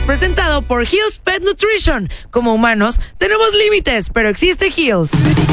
presentado por Hills Pet Nutrition. Como humanos, tenemos límites, pero existe Hills.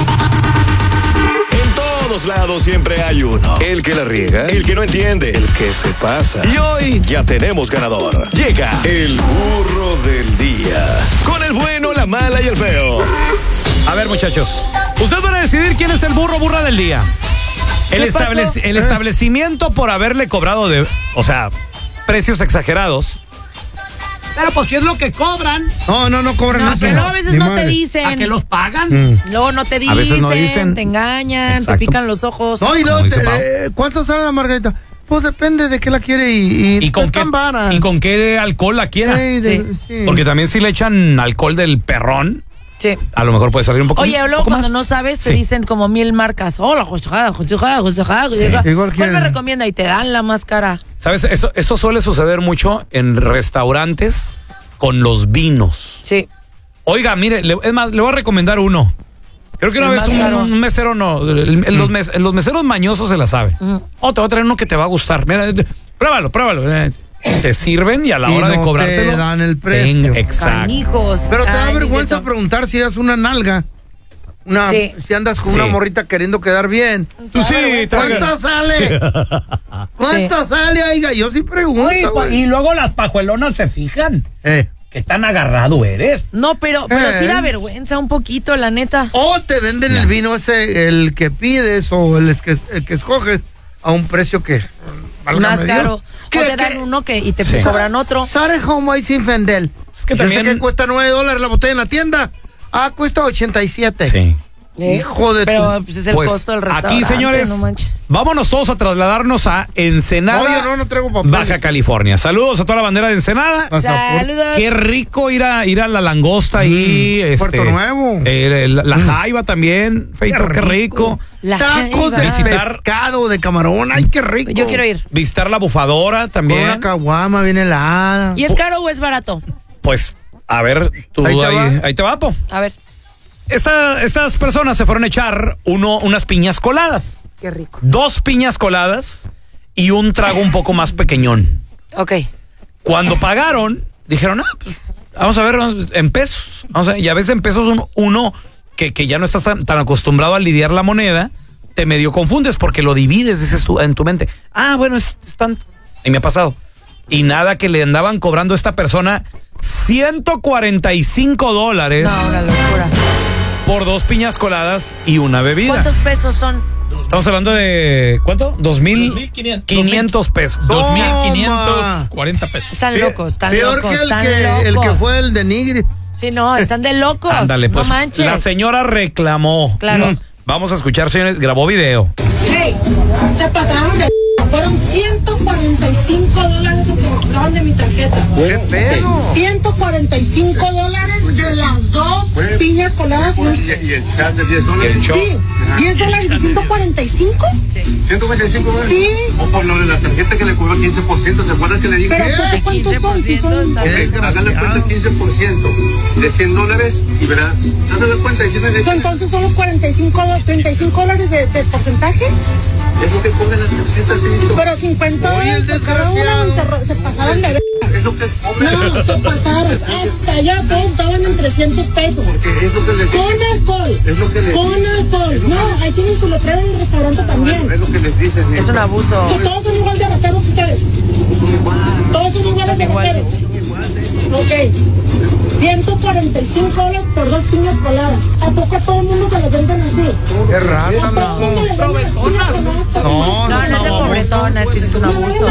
En todos lados siempre hay uno. El que la riega, el que no entiende, el que se pasa. Y hoy ya tenemos ganador. Llega el burro del día. Con el bueno, la mala y el feo. A ver, muchachos. Ustedes van a decidir quién es el burro o burra del día. El establecimiento por haberle cobrado precios exagerados. Pero pues, ¿qué es lo que cobran? No cobran nada. Pero a veces no te dicen. ¿A qué los pagan? Luego no te dicen, A veces no dicen. Te engañan, Exacto. te pican los ojos. No, y luego, Como dice Pau. ¿cuánto sale la margarita? Pues depende de qué la quiere y con qué alcohol la quiera. Sí. Porque también si le echan alcohol del perrón, Sí. a lo mejor puede salir un poco Oye, luego poco cuando más. no sabes te Sí. dicen como 1000 marcas. Hola, José. Igual ¿Cuál quieren. me recomienda? Y te dan la más cara. ¿Sabes? Eso suele suceder mucho en restaurantes con los vinos. Sí. Oiga, mire, es más, le voy a recomendar uno. Creo que una El vez más caro. un mesero no. Los meseros mañosos se la saben. Te voy a traer uno que te va a gustar. Mira, pruébalo. Te sirven y a la Y hora de no cobrártelo. te dan el precio. Exacto. Canijos. Pero te da Ay, vergüenza Luisito. preguntar si das una nalga. Sí. Si andas con Sí. una morrita queriendo quedar bien. Tú sí, ¿Cuánto sale? ¿Cuánto sale, oiga? Yo sí pregunto. Oye, güey. y luego las pajuelonas se fijan. ¿Qué tan agarrado eres? No, pero sí da vergüenza un poquito, la neta. O te venden el vino ese, el que pides o el que escoges a un precio que Más caro. O ¿Qué, te dan qué? uno y te Sí. cobran otro. ¿Sabes cómo hay sin vender? Es que Yo también. sé que cuesta $9 la botella en la tienda. Cuesta 87. Sí. Hijo de Pero pues es el costo del restaurante. aquí, señores, No manches. vámonos todos a trasladarnos a Ensenada, No, yo no traigo papel. Baja California. Saludos a toda la bandera de Ensenada. Saludos. Qué rico ir a la langosta ahí. Puerto Nuevo. La jaiba también, Feito, qué rico. La Tacos de jaiba. pescado, de camarón. Ay, qué rico. Yo quiero ir. Visitar la bufadora Con también. una caguama bien helada. ¿Y es caro o es barato? Pues, a ver, tú ahí te va, po. A ver. Estas personas se fueron a echar unas piñas coladas. Qué rico. 2 piñas coladas y un trago un poco más pequeñón. Ok. Cuando pagaron, dijeron, pues, vamos a ver en pesos. Y a veces en pesos uno que ya no estás tan acostumbrado a lidiar la moneda, te medio confundes porque lo divides, dices tú en tu mente. Bueno, es tanto. Y me ha pasado. Y nada, que le andaban cobrando a esta persona $145 No, una locura. por 2 piñas coladas y una bebida. ¿Cuántos pesos son? Estamos hablando de, ¿cuánto? 2,500 pesos. 2,540 pesos. Están locos, están Peor locos, que están el que locos. fue el de Nigri. Sí, no, están de locos. Ándale, pues no manches. la señora reclamó. Claro. Vamos a escuchar, señores, grabó video. Hey, se pasaron de... Fueron $145 que me cobraron de mi tarjeta. ¿Qué pedo? $145 de las 2 piñas coladas. Y el chat de $10. Sí, $10 y $145. $145. Sí. O por lo de la tarjeta que le cobró 15%, ¿se acuerdan que le dije? Pero ¿cuántos son? Si son... Háganle cuenta el 15% de $100 y verás, háganle cuenta. Entonces son los $35 de porcentaje. Es lo que cobran las tarjetas, ¿sí? Pero $50 Oye, el por cada uno y se pasaron de ver. Es lo que cobran. No, se pasaron. Hasta allá todos estaban en $300. Porque es lo que les Con alcohol. Es lo que les Con alcohol. No, ahí tienen su letrero en el restaurante también. Es lo que les dicen. Es un abuso. Que todos son igual de rateros que ustedes. Todos son iguales de rateros. Ok. $145 por 2 piñas coladas. ¿A poco a todo el mundo se lo venden así? Qué raro, ¿A todo el mundo le venden las piñas coladas? No, No es de pobretona, es que es un abuso.